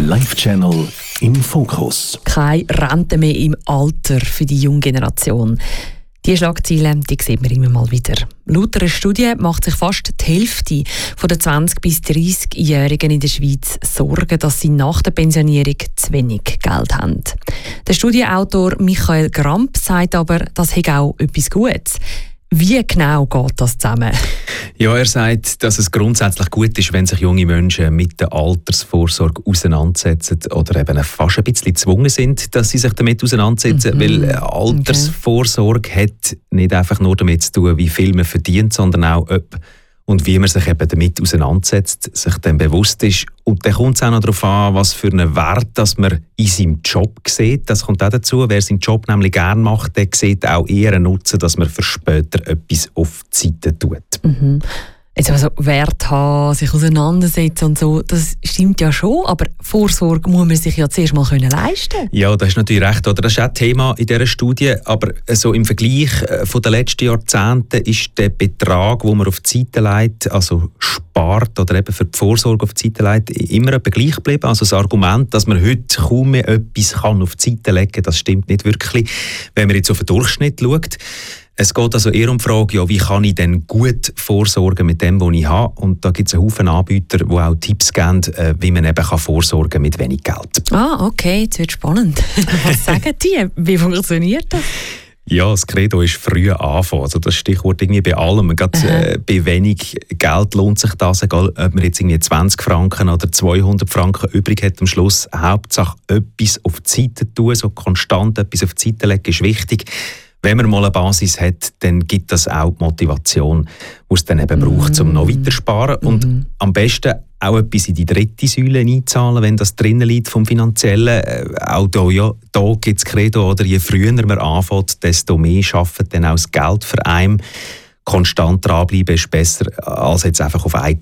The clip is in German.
Live-Channel im Fokus. Keine Rente mehr im Alter für die junge Generation. Diese Schlagzeilen, die sieht man immer mal wieder. Laut einer Studie macht sich fast die Hälfte der 20- bis 30-Jährigen in der Schweiz Sorgen, dass sie nach der Pensionierung zu wenig Geld haben. Der Studienautor Michael Gramp sagt aber, das hat auch etwas Gutes. Wie genau geht das zusammen? Ja, er sagt, dass es grundsätzlich gut ist, wenn sich junge Menschen mit der Altersvorsorge auseinandersetzen oder eben fast ein bisschen gezwungen sind, dass sie sich damit auseinandersetzen. Weil Altersvorsorge hat nicht einfach nur damit zu tun, wie viel man verdient, sondern auch, ob und wie man sich eben damit auseinandersetzt, sich dann bewusst ist. Und dann kommt es auch noch darauf an, was für einen Wert dass man in seinem Job sieht. Das kommt auch dazu. Wer seinen Job nämlich gerne macht, der sieht auch eher einen Nutzen, dass man für später etwas auf die Seite tut. Mhm. Jetzt also Wert haben, sich auseinandersetzen und so, das stimmt ja schon, aber Vorsorge muss man sich ja zuerst mal leisten können. Ja, das ist natürlich recht. Oder? Das ist auch Thema in dieser Studie. Aber so im Vergleich von den letzten Jahrzehnten ist der Betrag, den man auf die Seite legt, also spart oder eben für die Vorsorge auf die Seite legt, immer etwa gleich geblieben. Also das Argument, dass man heute kaum mehr etwas auf die Seite legen kann, das stimmt nicht wirklich, wenn man jetzt auf den Durchschnitt schaut. Es geht also eher um die Frage, ja, wie kann ich denn gut vorsorgen mit dem, was ich habe? Und da gibt es einen Haufen Anbieter, die auch Tipps geben, wie man eben vorsorgen kann mit wenig Geld. Ah, okay, jetzt wird spannend. Was sagen die? Wie funktioniert das? Ja, das Credo ist früh anfangen. Also das Stichwort irgendwie bei allem. Gerade bei wenig Geld lohnt sich das, egal ob man jetzt irgendwie 20 Franken oder 200 Franken übrig hat am Schluss. Hauptsache etwas auf die Seite tun, so konstant etwas auf die Seite legen ist wichtig. Wenn man mal eine Basis hat, dann gibt das auch die Motivation, die es dann eben braucht, um noch weiter zu sparen. Und am besten auch etwas in die dritte Säule einzahlen, wenn das drinnen liegt vom Finanziellen. Auch da gibt es Credo, oder je früher man anfängt, desto mehr schafft dann auch das Geld für einen. Konstant dranbleiben ist besser, als jetzt einfach auf einen